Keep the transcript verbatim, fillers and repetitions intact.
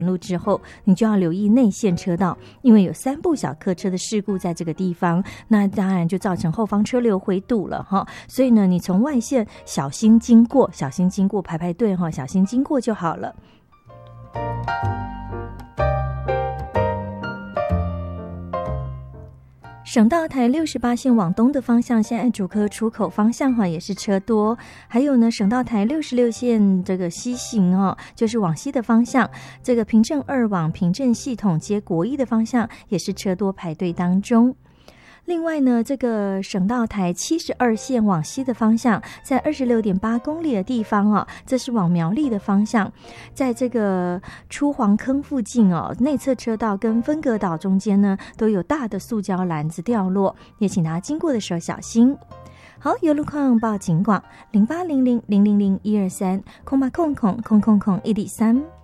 路之后，你就要留意内线车道，因为有三部小客车的事故在这个地方，那当然就造成后方车流回堵了哈。所以呢，你从外线小心经过，小心经过排排队哈，小心经过就好了。省道台六十八线往东的方向，现在竹科出口方向哈也是车多，还有呢，省道台六十六线这个西行哦，就是往西的方向，这个平镇二往平镇系统接国一的方向也是车多排队当中。另外呢，这个省道台七十二线往西的方向，在二十六点八公里的地方哦，这是往苗栗的方向，在这个出黄坑附近哦，内侧车道跟分隔岛中间呢，都有大的塑胶篮子掉落，也请大家经过的时候小心。好，有路况报警广零八零零零零零一二三空八空空空空空一点三。